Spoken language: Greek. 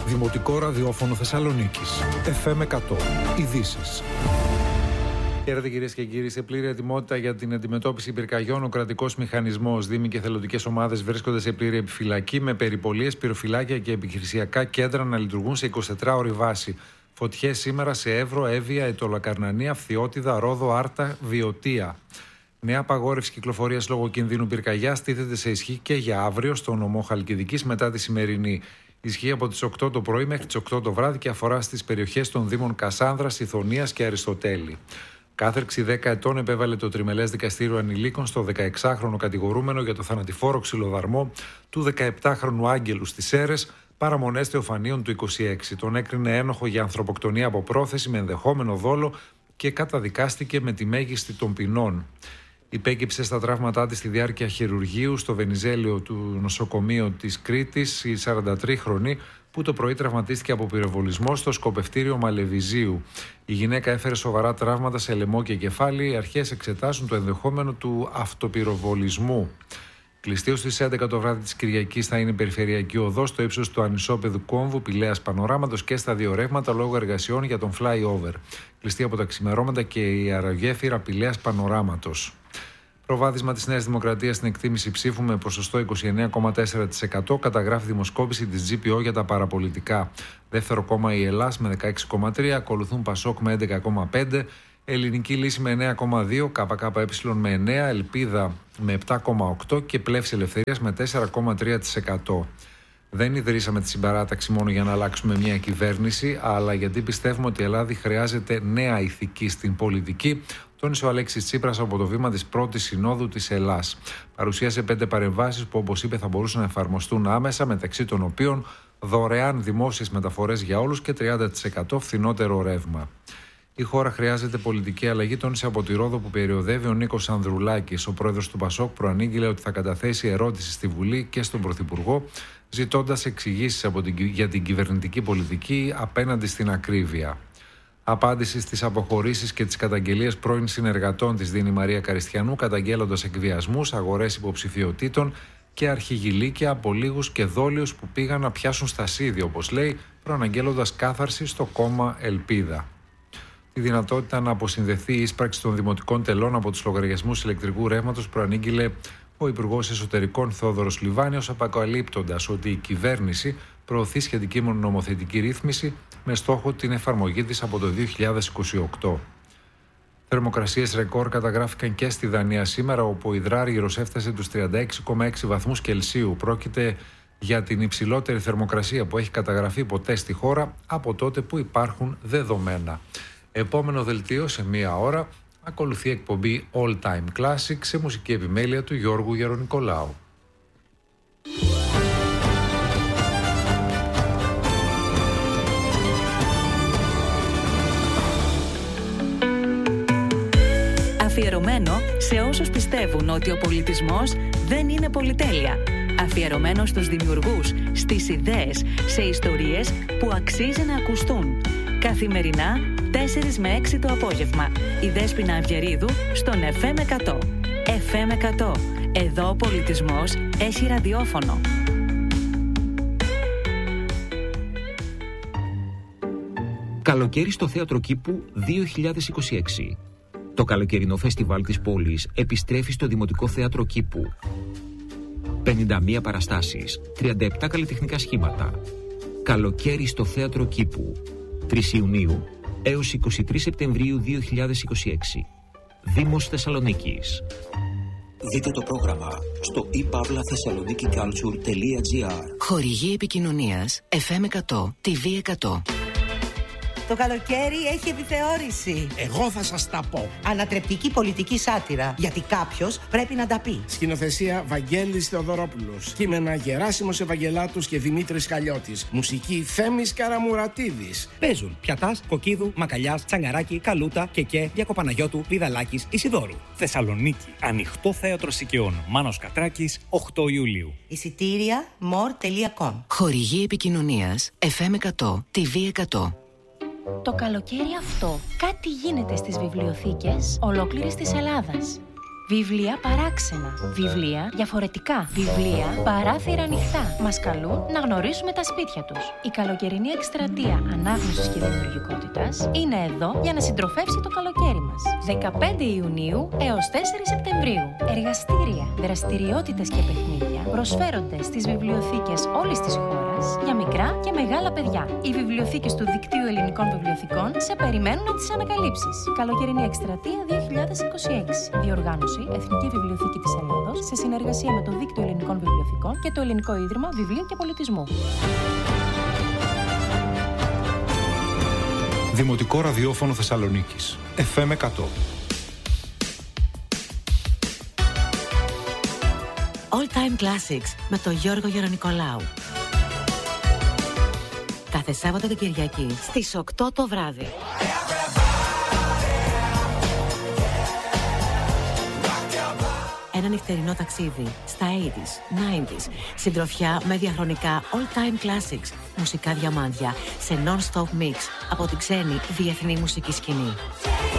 Δημοτικό ραδιόφωνο Θεσσαλονίκης. FM 100. Ειδήσεις. Χαίρετε κυρίες και κύριοι. Σε πλήρη ετοιμότητα για την αντιμετώπιση πυρκαγιών, ο κρατικός μηχανισμός, δήμοι και εθελοντικές ομάδες βρίσκονται σε πλήρη επιφυλακή, με περιπολίες, πυροφυλάκια και επιχειρησιακά κέντρα να λειτουργούν σε 24ωρη βάση. Φωτιές σήμερα σε Εύρο, Εύβοια, Αιτωλακαρνανία, Φθιώτιδα, Ρόδο, Άρτα, Βιωτία. Νέα απαγόρευση κυκλοφορίας λόγω κινδύνου πυρκαγιάς τίθεται σε ισχύ και για αύριο στο νομό Χαλκιδικής μετά τη σημερινή. Ισχύει από τις 8 το πρωί μέχρι τις 8 το βράδυ και αφορά στις περιοχές των Δήμων Κασάνδρας, Ιθωνίας και Αριστοτέλη. Κάθερξη 10 ετών επέβαλε το Τριμελές Δικαστήριο Ανηλίκων στο 16χρονο κατηγορούμενο για το θανατηφόρο ξυλοδαρμό του 17χρονου Άγγελου στις Σέρρες, παραμονές Θεοφανίων του 26. Τον έκρινε ένοχο για ανθρωποκτονία από πρόθεση με ενδεχόμενο δόλο και καταδικάστηκε με τη μέγιστη των ποινών. Υπέκυψε στα τραύματά της στη διάρκεια χειρουργείου στο Βενιζέλιο του νοσοκομείου της Κρήτης η 43χρονη, που το πρωί τραυματίστηκε από πυροβολισμό στο σκοπευτήριο Μαλεβιζίου. Η γυναίκα έφερε σοβαρά τραύματα σε λαιμό και κεφάλι. Οι αρχές εξετάσουν το ενδεχόμενο του αυτοπυροβολισμού. Κλειστή ως τις 11 το βράδυ της Κυριακής θα είναι η περιφερειακή οδός στο ύψος του ανισόπεδου κόμβου Πηλαίας Πανοράματος και στα δύο ρεύματα λόγω εργασιών για τον flyover. Κλειστή από τα ξημερώματα και η αερογέφυρα Πηλαίας Πανοράματος. Προβάδισμα της Νέας Δημοκρατίας στην εκτίμηση ψήφου με ποσοστό 29,4% καταγράφει δημοσκόπηση της GPO για τα παραπολιτικά. Δεύτερο κόμμα η Ελλάς με 16,3%, ακολουθούν Πασόκ με 11,5%, Ελληνική Λύση με 9,2%, ΚΚΕ με 9%, Ελπίδα με 7,8% και Πλεύση Ελευθερίας με 4,3%. Δεν ιδρύσαμε τη συμπαράταξη μόνο για να αλλάξουμε μια κυβέρνηση, αλλά γιατί πιστεύουμε ότι η Ελλάδα χρειάζεται νέα ηθική στην πολιτική, τόνισε ο Αλέξης Τσίπρας από το βήμα της πρώτης συνόδου της Ελλάς. Παρουσίασε 5 παρεμβάσεις που, όπως είπε, θα μπορούσαν να εφαρμοστούν άμεσα, μεταξύ των οποίων δωρεάν δημόσιες μεταφορές για όλους και 30% φθηνότερο ρεύμα. Η χώρα χρειάζεται πολιτική αλλαγή, τόνισε από τη Ρόδο που περιοδεύει ο Νίκος Ανδρουλάκης. Ο πρόεδρος του Πασόκ προανήγγειλε ότι θα καταθέσει ερώτηση στη Βουλή και στον Πρωθυπουργό, ζητώντας εξηγήσεις για την κυβερνητική πολιτική απέναντι στην ακρίβεια. Απάντηση στις αποχωρήσεις και τις καταγγελίες πρώην συνεργατών της δίνει η Μαρία Καριστιανού, καταγγέλλοντας εκβιασμούς, αγορές υποψηφιωτήτων και αρχηγηλίκια από λίγους και δόλιους που πήγαν να πιάσουν στασίδι, όπως λέει, προαναγγέλλοντας κάθαρση στο κόμμα Ελπίδα. Τη δυνατότητα να αποσυνδεθεί η ίσπραξη των δημοτικών τελών από τους λογαριασμούς ηλεκτρικού ρεύματος προανήγγειλε ο Υπουργός Εσωτερικών Θόδωρος Λιβάνιος, αποκαλύπτοντας ότι η κυβέρνηση προωθεί σχετική νομοθετική ρύθμιση με στόχο την εφαρμογή της από το 2028. Θερμοκρασίες ρεκόρ καταγράφηκαν και στη Δανία σήμερα, όπου ο υδράργυρος έφτασε τους 36,6 βαθμούς Κελσίου. Πρόκειται για την υψηλότερη θερμοκρασία που έχει καταγραφεί ποτέ στη χώρα από τότε που υπάρχουν δεδομένα. Επόμενο δελτίο σε μία ώρα. Ακολουθεί εκπομπή All Time Classic σε μουσική επιμέλεια του Γιώργου Γερονικολάου. Αφιερωμένο σε όσους πιστεύουν ότι ο πολιτισμός δεν είναι πολυτέλεια. Αφιερωμένο στους δημιουργούς, στις ιδέες, σε ιστορίες που αξίζει να ακουστούν. Καθημερινά, 4 με 6 το απόγευμα. Η Δέσποινα Αυγερίδου στον FM 100. FM 100. Εδώ ο πολιτισμός έχει ραδιόφωνο. Καλοκαίρι στο Θέατρο Κήπου 2026. Το καλοκαιρινό φεστιβάλ της πόλης επιστρέφει στο Δημοτικό Θέατρο Κήπου. 51 παραστάσεις, 37 καλλιτεχνικά σχήματα. Καλοκαίρι στο Θέατρο Κήπου. 3 Ιουνίου έως 23 Σεπτεμβρίου 2026. Δήμος Θεσσαλονίκης. Δείτε το πρόγραμμα στο ipavlathessaloniki.culture.gr. Χορηγή επικοινωνίας FM 100, TV 100. Το καλοκαίρι έχει επιθεώρηση. Εγώ θα σας τα πω. Ανατρεπτική πολιτική σάτυρα. Γιατί κάποιος πρέπει να τα πει. Σκηνοθεσία Βαγγέλης Θεοδωρόπουλος. Κείμενα Γεράσιμος Ευαγγελάτος και Δημήτρης Χαλιώτης. Μουσική Θέμης Καραμουρατίδης. Παίζουν Πιατάς, Κοκκίδου, Μακαλιάς, Τσαγκαράκη, Καλούτα, Κεκέ, Διακοπαναγιώτου, Βιδαλάκης, Ισιδόρου. Θεσσαλονίκη. Ανοιχτό Θέατρο Σικαιών. Μάνος Κατράκης, 8 Ιουλίου. Εισιτήρια more.com. Χορηγή επικοινωνίας FM 100, TV 100. Το καλοκαίρι αυτό κάτι γίνεται στις βιβλιοθήκες ολόκληρης της Ελλάδας. Βιβλία παράξενα. Βιβλία διαφορετικά. Βιβλία παράθυρα ανοιχτά. Μας καλούν να γνωρίσουμε τα σπίτια τους. Η καλοκαιρινή εκστρατεία ανάγνωσης και δημιουργικότητας είναι εδώ για να συντροφεύσει το καλοκαίρι μας. 15 Ιουνίου έως 4 Σεπτεμβρίου. Εργαστήρια, δραστηριότητες και παιχνίδια προσφέρονται στις βιβλιοθήκες όλης της χώρας για μικρά και μεγάλα παιδιά. Οι βιβλιοθήκες του Δικτύου Ελληνικών Βιβλιοθηκών σε περιμένουν να τις ανακαλύψεις. Καλοκαιρινή εκστρατεία 2026. Διοργάνωση Εθνική Βιβλιοθήκη της Ελλάδος σε συνεργασία με το Δίκτυο Ελληνικών Βιβλιοθηκών και το Ελληνικό Ίδρυμα Βιβλίου και Πολιτισμού. Δημοτικό ραδιόφωνο Θεσσαλονίκης. FM 100. All Time Classics με τον Γιώργο Γερονικολάου. Κάθε Σάββατο και Κυριακή στις 8 το βράδυ. Ένα νυχτερινό ταξίδι στα 80s, 90s, συντροφιά με διαχρονικά All Time Classics, μουσικά διαμάντια σε non-stop mix από την ξένη διεθνή μουσική σκηνή.